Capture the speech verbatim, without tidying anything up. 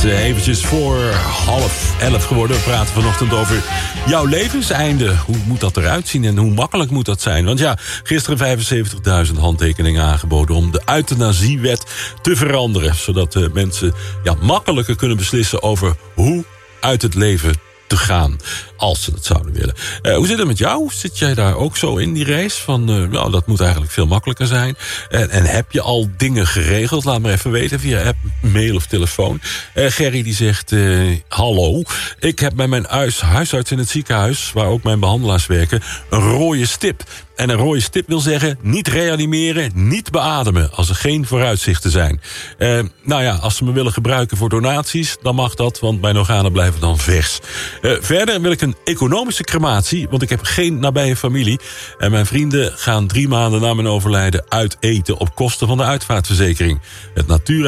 uh, eventjes voor half elf geworden. We praten vanochtend over jouw levenseinde. Hoe moet dat eruit zien en hoe makkelijk moet dat zijn? Want ja, gisteren vijfenzeventigduizend handtekeningen aangeboden om de euthanasiewet te veranderen. Zodat uh, mensen ja, makkelijker kunnen beslissen over hoe uit het leven te gaan, als ze dat zouden willen. Uh, hoe zit het met jou? Zit jij daar ook zo in die race? Van, uh, nou, dat moet eigenlijk veel makkelijker zijn. En, en heb je al dingen geregeld? Laat me even weten via app, mail of telefoon. Uh, Gerry die zegt, uh, hallo. Ik heb bij mijn huis, huisarts in het ziekenhuis, waar ook mijn behandelaars werken, een rode stip. En een rode stip wil zeggen, niet reanimeren, niet beademen, als er geen vooruitzichten zijn. Uh, nou ja, als ze me willen gebruiken voor donaties, dan mag dat, want mijn organen blijven dan vers. Uh, verder wil ik een economische crematie, want ik heb geen nabije familie. En mijn vrienden gaan drie maanden na mijn overlijden uit eten op kosten van de uitvaartverzekering. Het natuur